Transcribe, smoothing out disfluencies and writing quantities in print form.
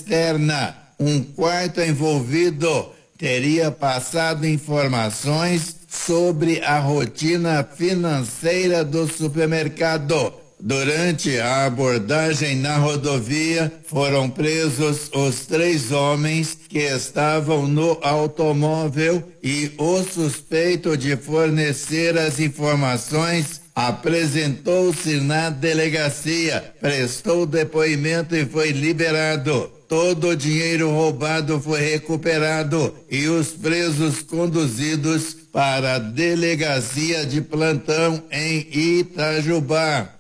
externa. Um quarto envolvido teria passado informações sobre a rotina financeira do supermercado. Durante a abordagem na rodovia, foram presos os 3 homens que estavam no automóvel e o suspeito de fornecer as informações apresentou-se na delegacia, prestou depoimento e foi liberado. Todo o dinheiro roubado foi recuperado e os presos conduzidos para a delegacia de plantão em Itajubá.